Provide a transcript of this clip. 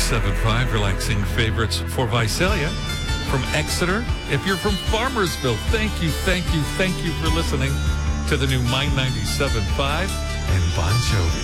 97.5, relaxing favorites for Visalia. From Exeter, if you're from Farmersville, thank you for listening to the new My 97.5 and Bon Jovi.